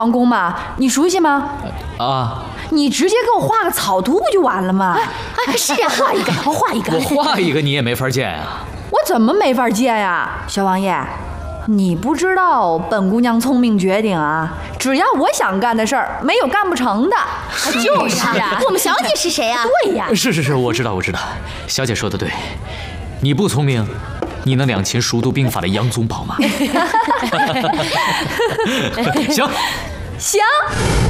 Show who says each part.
Speaker 1: 王宫嘛，你熟悉吗？
Speaker 2: 啊，
Speaker 1: 你直接给我画个草图不就完了吗？
Speaker 3: 哎，是啊，画一个，我画一个。
Speaker 2: 我画一个你也没法见啊。
Speaker 1: 我怎么没法见呀，小王爷？你不知道本姑娘聪明绝顶啊！只要我想干的事儿，没有干不成的。
Speaker 3: 就是啊，我们小姐是谁啊？
Speaker 1: 对呀，
Speaker 2: 是，我知道。小姐说的对，你不聪明，你能两擒熟读兵法的杨宗保吗？行。
Speaker 1: 行。